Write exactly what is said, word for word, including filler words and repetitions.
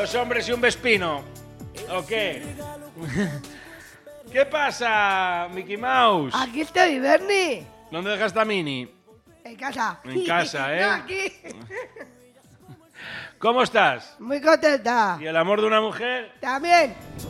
Dos hombres y un vespino. ¿O qué? ¿Qué pasa, Mickey Mouse? Aquí estoy, Bernie. ¿Dónde dejaste a Minnie? En casa. En casa, ¿eh? No, aquí. ¿Cómo estás? Muy contenta. ¿Y el amor de una mujer? También.